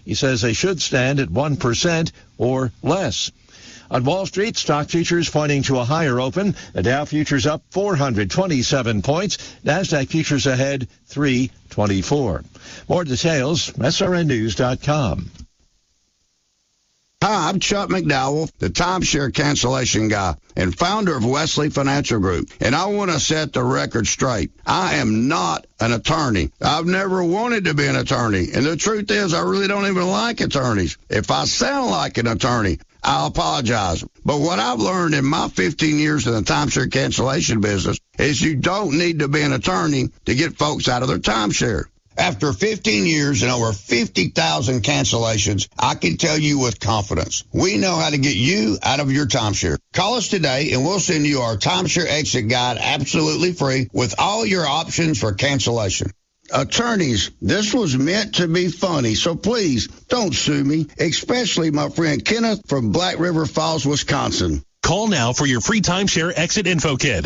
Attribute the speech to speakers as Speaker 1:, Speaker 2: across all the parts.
Speaker 1: He says they should stand at 1% or less. On Wall Street, stock futures pointing to a higher open. The Dow futures up 427 points. NASDAQ futures ahead 324. More details, srnnews.com.
Speaker 2: Hi, I'm Chuck McDowell, the timeshare cancellation guy and founder of Wesley Financial Group. And I want to set the record straight. I am not an attorney. I've never wanted to be an attorney. And the truth is, I really don't even like attorneys. If I sound like an attorney, I'll apologize. But what I've learned in my 15 years in the timeshare cancellation business is you don't need to be an attorney to get folks out of their timeshare. After 15 years and over 50,000 cancellations, I can tell you with confidence, we know how to get you out of your timeshare. Call us today and we'll send you our timeshare exit guide absolutely free with all your options for cancellation. Attorneys, this was meant to be funny, so please don't sue me, especially my friend Kenneth from Black River Falls, Wisconsin.
Speaker 3: Call now for your free timeshare exit info kit.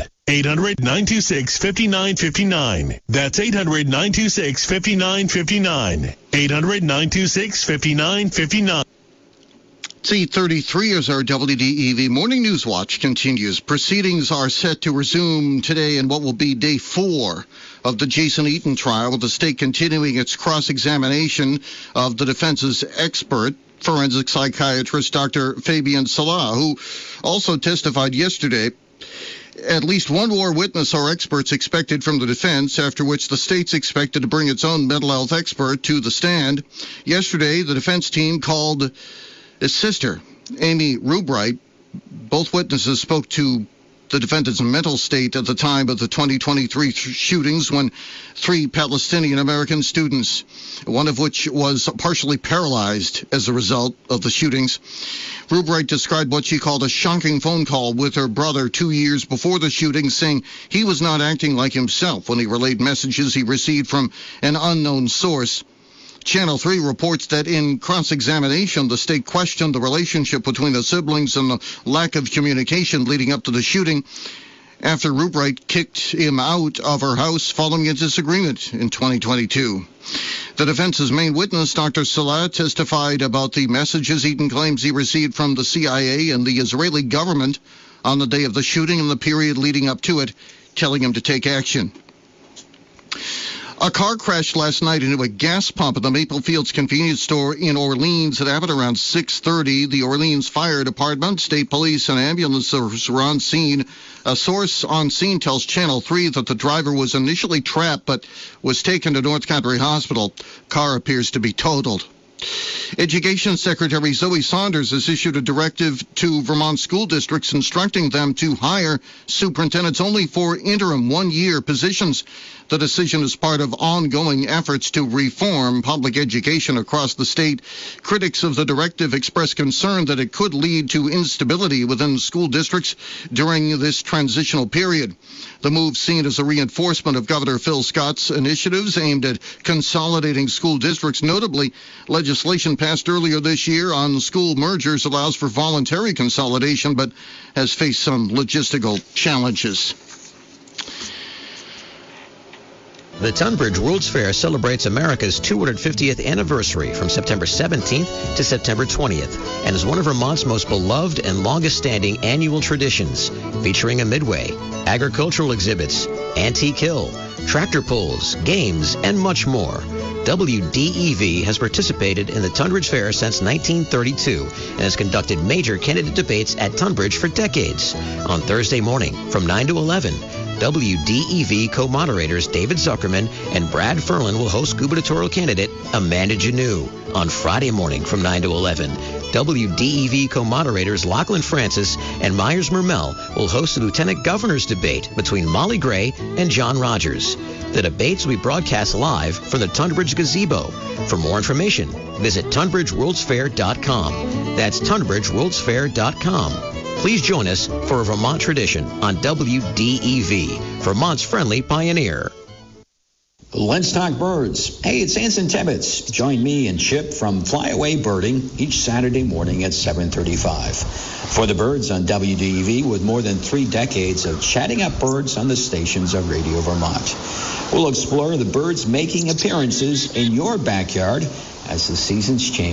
Speaker 3: 800-926-5959. That's 800-926-5959. 800-926-5959.
Speaker 4: It's 8:33 as our WDEV Morning News Watch continues. Proceedings are set to resume today in what will be day 4 of the Jason Eaton trial, with the state continuing its cross-examination of the defense's expert, forensic psychiatrist Dr. Fabian Salah, who also testified yesterday. At least one more witness or experts expected from the defense, after which the state's expected to bring its own mental health expert to the stand. Yesterday, the defense team called his sister, Amy Rubright. Both witnesses spoke to the defendant's mental state at the time of the 2023 shootings, when 3 Palestinian-American students, one of which was partially paralyzed as a result of the shootings. Rubright described what she called a shocking phone call with her brother 2 years before the shooting, saying he was not acting like himself when he relayed messages he received from an unknown source. Channel 3 reports that in cross-examination, the state questioned the relationship between the siblings and the lack of communication leading up to the shooting after Rubright kicked him out of her house following a disagreement in 2022. The defense's main witness, Dr. Salah, testified about the messages Eaton claims he received from the CIA and the Israeli government on the day of the shooting and the period leading up to it, telling him to take action. A car crashed last night into a gas pump at the Maple Fields convenience store in Orleans. It happened around 6:30. The Orleans Fire Department, state police, and ambulances were on scene. A source on scene tells Channel 3 that the driver was initially trapped but was taken to North Country Hospital. Car appears to be totaled. Education Secretary Zoe Saunders has issued a directive to Vermont school districts instructing them to hire superintendents only for interim 1-year positions. The decision is part of ongoing efforts to reform public education across the state. Critics of the directive express concern that it could lead to instability within school districts during this transitional period. The move seen as a reinforcement of Governor Phil Scott's initiatives aimed at consolidating school districts. Notably, legislation passed earlier this year on school mergers allows for voluntary consolidation, but has faced some logistical challenges.
Speaker 5: The Tunbridge World's Fair celebrates America's 250th anniversary from September 17th to September 20th and is one of Vermont's most beloved and longest-standing annual traditions, featuring a midway, agricultural exhibits, antique hill, tractor pulls, games, and much more. WDEV has participated in the Tunbridge Fair since 1932 and has conducted major candidate debates at Tunbridge for decades. On Thursday morning from 9 to 11, WDEV co-moderators David Zuckerman and Brad Ferlin will host gubernatorial candidate Amanda Janeau. On Friday morning from 9 to 11, WDEV co-moderators Lachlan Francis and Myers Mermel will host the lieutenant governor's debate between Molly Gray and John Rogers. The debates will be broadcast live from the Tunbridge Gazebo. For more information, visit TunbridgeWorldsFair.com. That's TunbridgeWorldsFair.com. Please join us for a Vermont tradition on WDEV, Vermont's friendly pioneer.
Speaker 6: Let's talk birds. Hey, it's Anson Tebbets. Join me and Chip from Flyaway Birding each Saturday morning at 7:35. For the birds on WDEV, with more than 3 decades of chatting up birds on the stations of Radio Vermont. We'll explore the birds making appearances in your backyard as the seasons change.